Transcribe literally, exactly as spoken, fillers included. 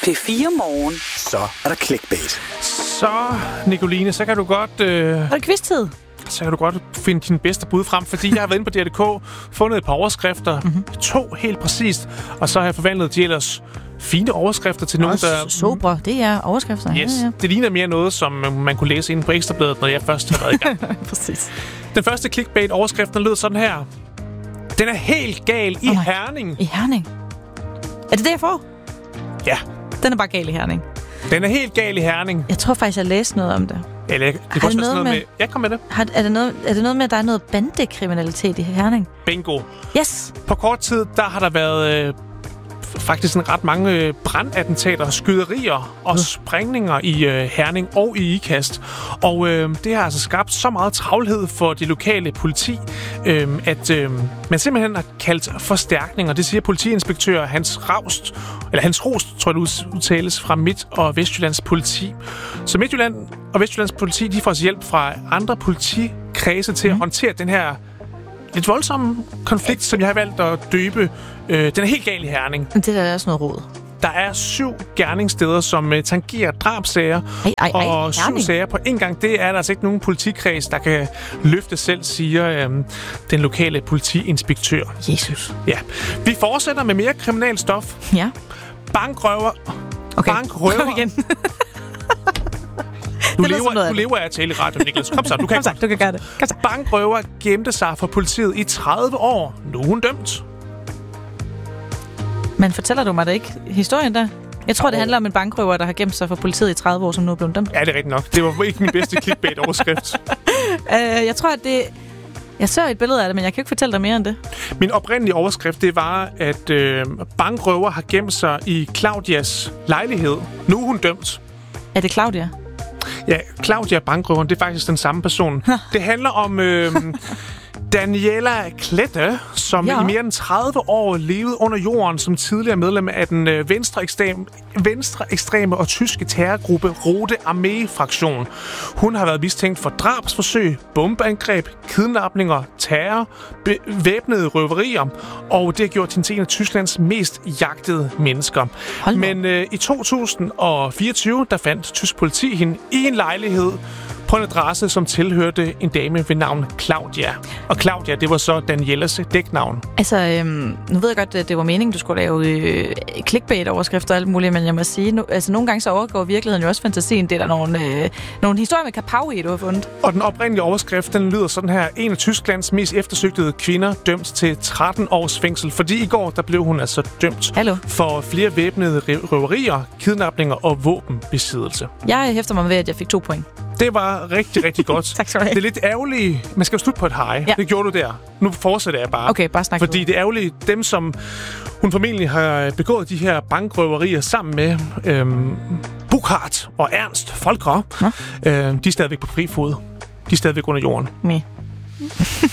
P fire Morgen. Så er der clickbait. Så, Nicoline, så kan du godt... Øh, er det quiz-tid? Så kan du godt finde din bedste bud frem, fordi jeg har været inde på D R punktum D K, fundet et par overskrifter, mm-hmm. to helt præcist, og så har jeg forvandlet de ellers fine overskrifter til nogle, der... Sobre, det er overskrifter. Yes, ja, ja. Det ligner mere noget, som man kunne læse inde på Ekstrabladet, når jeg først har været i gang. Præcis. Den første clickbait-overskriften lød sådan her. Den er helt gal i oh, Herning. I Herning? Er det det, jeg får? Ja. Den er bare gal i Herning. Den er helt gal i Herning. Jeg tror faktisk, jeg læste noget om det. Eller det kan også være noget med... med... Jeg kom med det. Har, er, det noget, er det noget med, at der er noget bandekriminalitet i Herning? Bingo. Yes. På kort tid, der har der været... Øh, faktisk en ret mange brandattentater, skyderier og sprængninger i øh, Herning og i Ikast. Og øh, det har altså skabt så meget travlhed for det lokale politi, øh, at øh, man simpelthen har kaldt forstærkninger. Det siger politiinspektør Hans Raust, eller Hans Rost, tror jeg det udtales, fra Midt- og Vestjyllands politi. Så Midtjylland og Vestjyllands politi, de får altså hjælp fra andre politikredse til mm. at håndtere den her lidt voldsomme konflikt, som jeg har valgt at døbe. Øh, den er helt gal i Herning. Det der er også noget råd. Der er syv gerningssteder, som uh, tangerer drabsager, ej, ej, ej, og syv Herning. Sager på en gang. Det er der altså ikke nogen politikreds, der kan løfte selv, siger øh, den lokale politiinspektør. Jesus. Ja. Vi fortsætter med mere kriminalstof. Ja. Bankrøver. Okay. Bankrøver. igen. Du lever, du lever af at tale i radio, Niklas. Kom så, du kan, Kom så, du kan gøre det. Kom så. Bankrøver gemte sig for politiet i tredive år. Nu er hun dømt. Men fortæller du mig da ikke historien der? Jeg tror, oh. det handler om en bankrøver, der har gemt sig for politiet i tredive år, som nu er blevet dømt. Ja, det er rigtigt nok. Det var ikke min bedste clickbait-overskrift. uh, jeg tror, at det... Jeg så et billede af det, men jeg kan ikke fortælle dig mere end det. Min oprindelige overskrift, det var, at øh, bankrøver har gemt sig i Claudias lejlighed. Nu er hun dømt. Er det Claudia? Ja, Claudia bankrøveren, det er faktisk den samme person. Det handler om øh, Daniela Klette, som ja. i mere end tredive år levede under jorden som tidligere medlem af den øh, venstre, ekstrem, venstre ekstreme og tyske terrorgruppe Rote Armee-fraktion. Hun har været mistænkt for drabsforsøg, bombeangreb, kidnapninger, terror, be- væbnede røverier, og det har gjort hende til en af Tysklands mest jagtede mennesker. Men øh, i to tusind og fireogtyve, der fandt tysk politi hende i en lejlighed på en adresse, som tilhørte en dame ved navn Claudia. Og Claudia, det var så Danielas dæknavn. Altså, øhm, nu ved jeg godt, at det var meningen, du skulle lave øh, clickbait-overskrifter og alt muligt, men jeg må sige, nu, altså nogle gange så overgår virkeligheden jo også fantasien. Det er der nogle, øh, nogle historier med kapav i, du har fundet. Og den oprindelige overskrift, den lyder sådan her. En af Tysklands mest eftersøgtede kvinder dømt til tretten års fængsel, fordi i går, der blev hun altså dømt Hallo. for flere væbnede røverier, kidnapninger og våbenbesiddelse. Jeg hæfter mig ved, at jeg fik to point. Det var rigtig, rigtig godt. Tak skal du have. Det er lidt ærgerligt. Man skal jo slutte på et hej. Ja. Det gjorde du der. Nu fortsætter jeg bare. Okay, bare snak. Fordi det er ærgerligt, dem som hun formentlig har begået de her bankrøverier sammen med, øhm, Burkhard og Ernst Folker, øh, de er stadigvæk på fri fod. De er stadigvæk under jorden. Nej.